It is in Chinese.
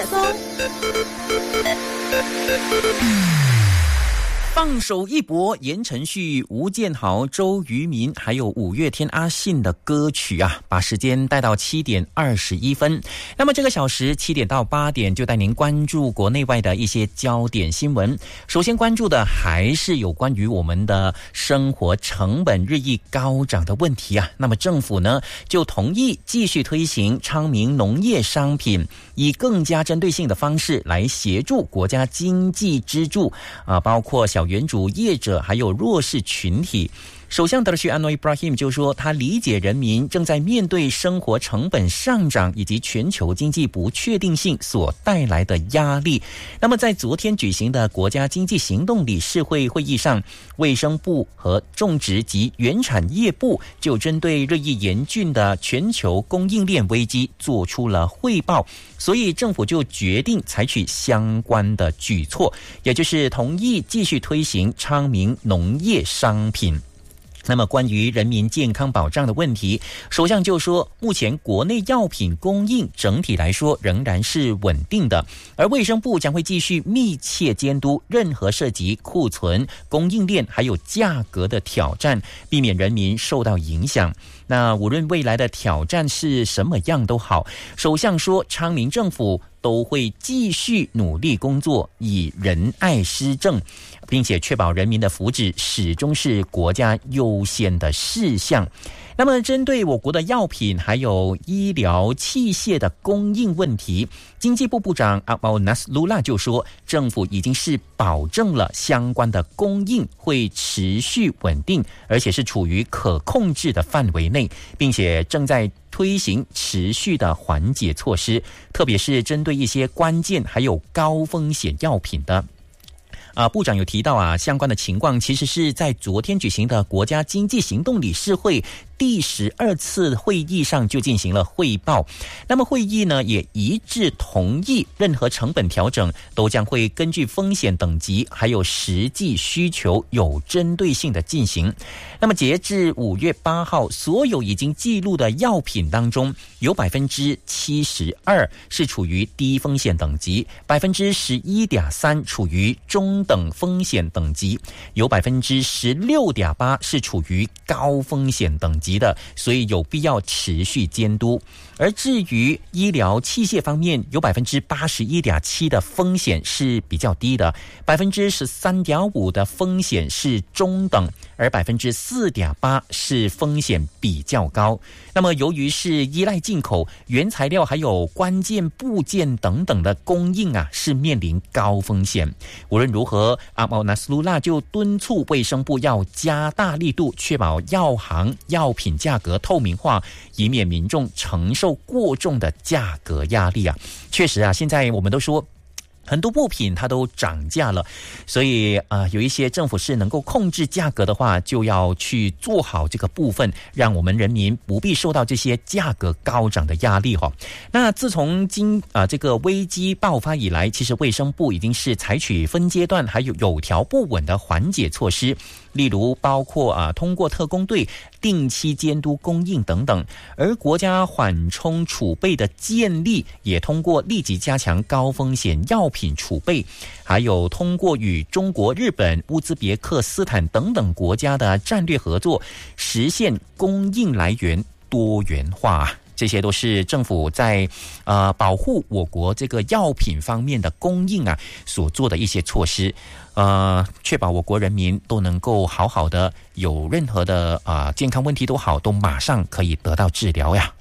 松。 放手一搏，言承旭、吴建豪、周渝民还有五月天阿信的歌曲啊，把时间带到7点21分。那么这个小时7点到8点就带您关注国内外的一些焦点新闻。首先关注的还是有关于我们的生活成本日益高涨的问题啊。那么政府呢就同意继续推行昌明农业商品，以更加针对性的方式来协助国家经济支柱包括小原主业者还有弱势群体。首相德勒安诺伊布拉希姆就说，他理解人民正在面对生活成本上涨以及全球经济不确定性所带来的压力。那么在昨天举行的国家经济行动理事会会议上，卫生部和种植及原产业部就针对日益严峻的全球供应链危机做出了汇报，所以政府就决定采取相关的举措，也就是同意继续推行昌明农业商品。那么关于人民健康保障的问题，首相就说，目前国内药品供应整体来说仍然是稳定的，而卫生部将会继续密切监督任何涉及库存、供应链还有价格的挑战，避免人民受到影响。那无论未来的挑战是什么样都好，首相说，昌明政府都会继续努力工作，以仁爱施政，并且确保人民的福祉始终是国家优先的事项。那么针对我国的药品还有医疗器械的供应问题，经济部部长阿包纳斯鲁拉就说，政府已经是保证了相关的供应会持续稳定，而且是处于可控制的范围内，并且正在推行持续的缓解措施，特别是针对一些关键还有高风险药品的。部长有提到相关的情况其实是在昨天举行的国家经济行动理事会第12次会议上就进行了汇报。那么会议呢也一致同意，任何成本调整都将会根据风险等级还有实际需求有针对性的进行。那么截至5月8号，所有已经记录的药品当中，有 72% 是处于低风险等级， 11.3% 处于中等风险等级，有 16.8% 是处于高风险等级的，所以有必要持续监督。而至于医疗器械方面，有 81.7% 的风险是比较低的， 13.5% 的风险是中等，而 4.8% 是风险比较高。那么由于是依赖进口，原材料还有关键部件等等的供应是面临高风险。无论如何，阿包纳斯鲁拉就敦促卫生部要加大力度，确保药行药品价格透明化，以免民众承受过重的价格压力确实现在我们都说很多物品它都涨价了，所以有一些政府是能够控制价格的话，就要去做好这个部分，让我们人民不必受到这些价格高涨的压力那自从这个危机爆发以来，其实卫生部已经是采取分阶段还有条不紊的缓解措施，例如包括通过特工队定期监督供应等等。而国家缓冲储备的建立，也通过立即加强高风险药品储备，还有通过与中国、日本、乌兹别克斯坦等等国家的战略合作，实现供应来源多元化。这些都是政府在保护我国这个药品方面的供应所做的一些措施，确保我国人民都能够好好的，有任何的健康问题都好，都马上可以得到治疗呀。